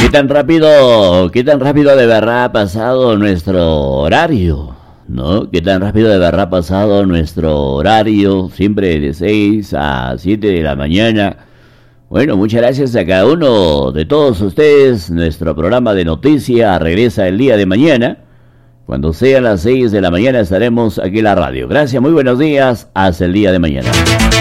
qué tan rápido de verdad ha pasado nuestro horario? ¿No? ¿Qué tan rápido de verdad ha pasado nuestro horario? Siempre de 6 a 7 de la mañana. Bueno, muchas gracias a cada uno de todos ustedes. Nuestro programa de noticias regresa el día de mañana. Cuando sean las 6 de la mañana estaremos aquí en la radio. Gracias, muy buenos días. Hasta el día de mañana.